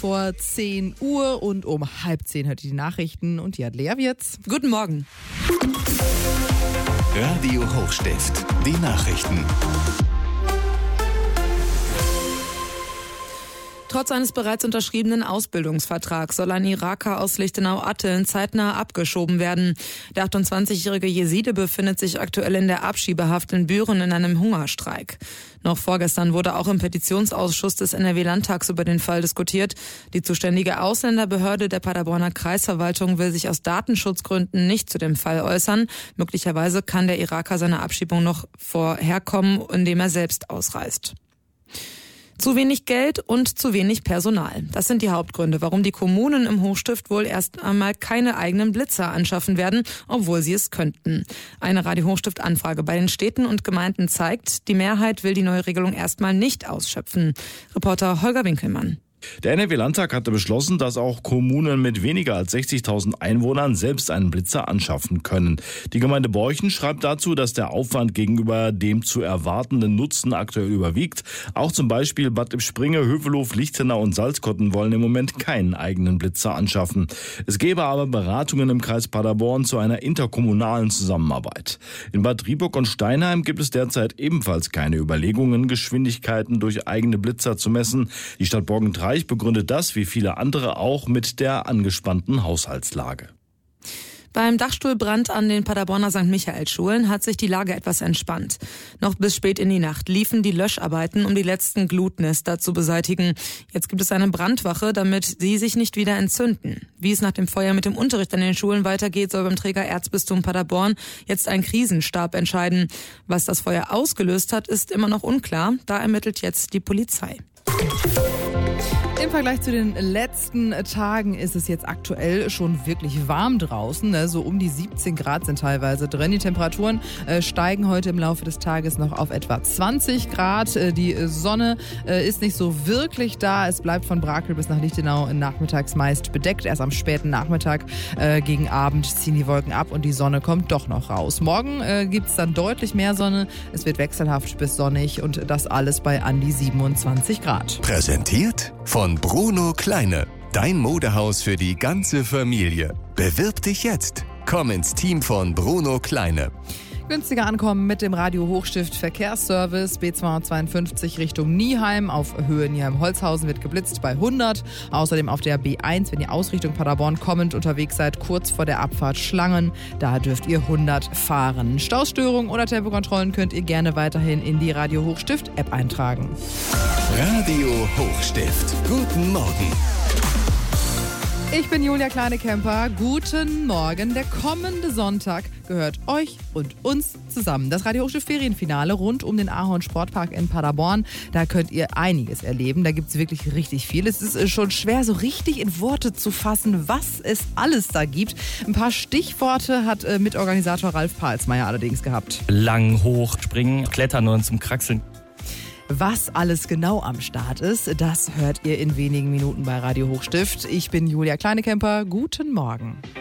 Vor 10 Uhr und um 9:30 hört ihr die Nachrichten und die hat Lea Wirz. Guten Morgen. Radio Hochstift, die Nachrichten. Trotz eines bereits unterschriebenen Ausbildungsvertrags soll ein Iraker aus Lichtenau-Atteln zeitnah abgeschoben werden. Der 28-jährige Jeside befindet sich aktuell in der Abschiebehaft in Büren in einem Hungerstreik. Noch vorgestern wurde auch im Petitionsausschuss des NRW-Landtags über den Fall diskutiert. Die zuständige Ausländerbehörde der Paderborner Kreisverwaltung will sich aus Datenschutzgründen nicht zu dem Fall äußern. Möglicherweise kann der Iraker seiner Abschiebung noch vorherkommen, indem er selbst ausreist. Zu wenig Geld und zu wenig Personal. Das sind die Hauptgründe, warum die Kommunen im Hochstift wohl erst einmal keine eigenen Blitzer anschaffen werden, obwohl sie es könnten. Eine Radio Hochstift-Anfrage bei den Städten und Gemeinden zeigt, die Mehrheit will die neue Regelung erstmal nicht ausschöpfen. Reporter Holger Winkelmann. Der NRW-Landtag hatte beschlossen, dass auch Kommunen mit weniger als 60.000 Einwohnern selbst einen Blitzer anschaffen können. Die Gemeinde Borchen schreibt dazu, dass der Aufwand gegenüber dem zu erwartenden Nutzen aktuell überwiegt. Auch zum Beispiel Bad Lippspringe, Hövelhof, Lichtenau und Salzkotten wollen im Moment keinen eigenen Blitzer anschaffen. Es gäbe aber Beratungen im Kreis Paderborn zu einer interkommunalen Zusammenarbeit. In Bad Rieburg und Steinheim gibt es derzeit ebenfalls keine Überlegungen, Geschwindigkeiten durch eigene Blitzer zu messen. Die Stadt Borgentreich begründet das, wie viele andere auch, mit der angespannten Haushaltslage. Beim Dachstuhlbrand an den Paderborner St. Michael-Schulen hat sich die Lage etwas entspannt. Noch bis spät in die Nacht liefen die Löscharbeiten, um die letzten Glutnester zu beseitigen. Jetzt gibt es eine Brandwache, damit sie sich nicht wieder entzünden. Wie es nach dem Feuer mit dem Unterricht an den Schulen weitergeht, soll beim Träger Erzbistum Paderborn jetzt ein Krisenstab entscheiden. Was das Feuer ausgelöst hat, ist immer noch unklar. Da ermittelt jetzt die Polizei. Im Vergleich zu den letzten Tagen ist es jetzt aktuell schon wirklich warm draußen. So um die 17 Grad sind teilweise drin. Die Temperaturen steigen heute im Laufe des Tages noch auf etwa 20 Grad. Die Sonne ist nicht so wirklich da. Es bleibt von Brakel bis nach Lichtenau nachmittags meist bedeckt. Erst am späten Nachmittag gegen Abend ziehen die Wolken ab und die Sonne kommt doch noch raus. Morgen gibt es dann deutlich mehr Sonne. Es wird wechselhaft bis sonnig und das alles bei an die 27 Grad. Präsentiert von Bruno Kleine. Dein Modehaus für die ganze Familie. Bewirb dich jetzt. Komm ins Team von Bruno Kleine. Günstiger ankommen mit dem Radio Hochstift Verkehrsservice. B252 Richtung Nieheim auf Höhe Nieheim-Holzhausen wird geblitzt bei 100. Außerdem auf der B1, wenn ihr Ausrichtung Paderborn kommend unterwegs seid, kurz vor der Abfahrt Schlangen. Da dürft ihr 100 fahren. Stausstörungen oder Tempokontrollen könnt ihr gerne weiterhin in die Radio Hochstift App eintragen. Radio Hochstift. Guten Morgen. Ich bin Julia Kleinekemper. Guten Morgen. Der kommende Sonntag gehört euch und uns zusammen. Das Radio Hochstift Ferienfinale rund um den Ahorn Sportpark in Paderborn. Da könnt ihr einiges erleben. Da gibt es wirklich richtig viel. Es ist schon schwer, so richtig in Worte zu fassen, was es alles da gibt. Ein paar Stichworte hat Mitorganisator Ralf Palsmeier allerdings gehabt. Lang, hoch, springen, klettern und zum Kraxeln. Was alles genau am Start ist, das hört ihr in wenigen Minuten bei Radio Hochstift. Ich bin Julia Kleinekemper. Guten Morgen.